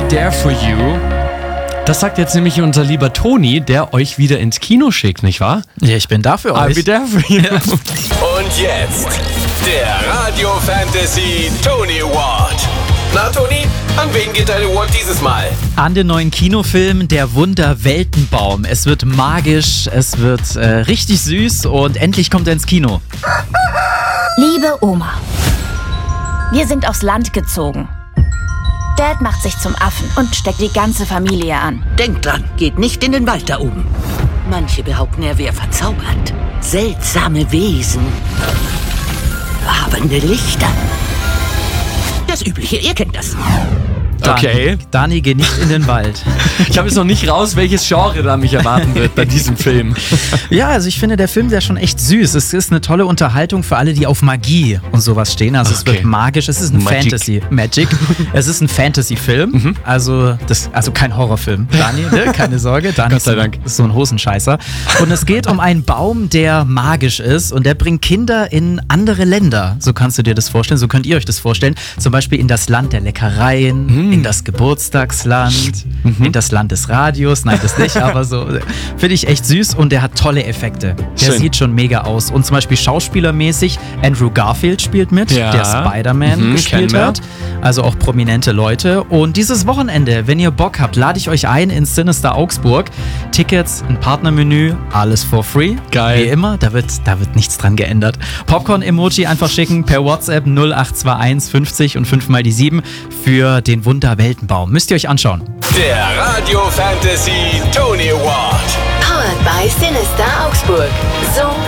be there for you. Das sagt jetzt nämlich unser lieber Toni, der euch wieder ins Kino schickt, nicht wahr? Ja, ich bin da für I'll euch. be there for you. Und jetzt der Radio Fantasy Tony Award. Na Toni, an wen geht dein Award dieses Mal? An den neuen Kinofilm Der Wunder-Weltenbaum. Es wird magisch, es wird richtig süß und endlich kommt er ins Kino. Liebe Oma, wir sind aufs Land gezogen. Dad macht sich zum Affen und steckt die ganze Familie an. Denkt dran, geht nicht in den Wald da oben. Manche behaupten, er wäre verzaubert. Seltsame Wesen. Wabernde Lichter. Das Übliche, ihr kennt das. Okay. Dani, geh nicht in den Wald. Ich habe jetzt noch nicht raus, welches Genre da mich erwarten wird bei diesem Film. Ja, also ich finde, der Film ist ja schon echt süß. Es ist eine tolle Unterhaltung für alle, die auf Magie und sowas stehen. Also es wird magisch. Es ist ein Magic. Es ist ein Fantasy-Film. Also kein Horrorfilm. Dani, ne? Keine Sorge. Dani Gott sei Dank. ist so ein Hosenscheißer. Und es geht um einen Baum, der magisch ist und der bringt Kinder in andere Länder. So kannst du dir das vorstellen. So könnt ihr euch das vorstellen. Zum Beispiel in das Land der Leckereien, in das Geburtstagsland, in das Land des Radios. Nein, das nicht, aber so. Finde ich echt süß und der hat tolle Effekte. Der sieht schon mega aus. Und zum Beispiel schauspielermäßig, Andrew Garfield spielt mit, der Spider-Man gespielt hat. Also auch prominente Leute. Und dieses Wochenende, wenn ihr Bock habt, lade ich euch ein ins Sinister Augsburg. Tickets, ein Partnermenü, alles for free. Geil. Wie immer, da wird nichts dran geändert. Popcorn-Emoji einfach schicken per WhatsApp 0821 50 und 5 mal die 7 für den Wunder-Weltenbaum. Müsst ihr euch anschauen. Der Radio Fantasy Tony Award. Powered by Sinister Augsburg. So